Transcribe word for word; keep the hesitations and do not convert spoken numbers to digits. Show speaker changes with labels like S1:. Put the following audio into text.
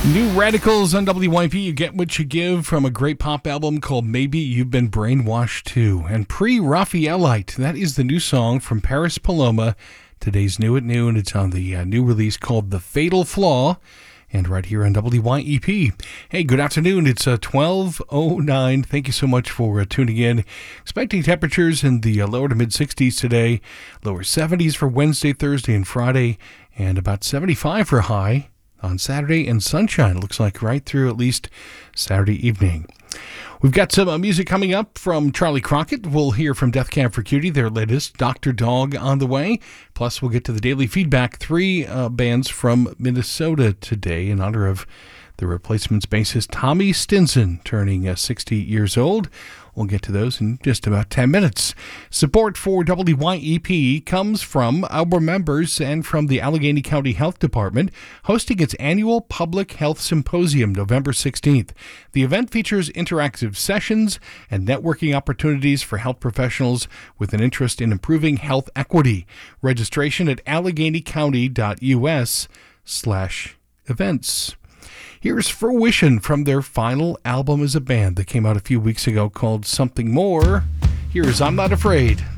S1: New Radicals on W Y P. You get what you give from a great pop album called Maybe You've Been Brainwashed Too. And Pre-Raphaelite, that is the new song from Paris Paloma. Today's new at noon. It's on the uh, new release called The Fatal Flaw. And right here on W Y E P. Hey, good afternoon. It's uh, twelve oh nine. Thank you so much for uh, tuning in. Expecting temperatures in the uh, lower to mid-sixties today. Lower seventies for Wednesday, Thursday, and Friday. And about seventy-five for high on Saturday, and sunshine, looks like, right through at least Saturday evening. We've got some uh, music coming up from Charlie Crockett. We'll hear from Death Cab for Cutie, their latest, Doctor Dog, on the way. Plus, we'll get to the daily feedback. Three uh, bands from Minnesota today in honor of the Replacements bassist Tommy Stinson, turning uh, sixty years old. We'll get to those in just about ten minutes. Support for W Y E P comes from our members and from the Allegheny County Health Department, hosting its annual Public Health Symposium November sixteenth. The event features interactive sessions and networking opportunities for health professionals with an interest in improving health equity. Registration at alleghenycounty.us slash events. Here's Fruition from their final album as a band that came out a few weeks ago called Something More. Here's I'm Not Afraid.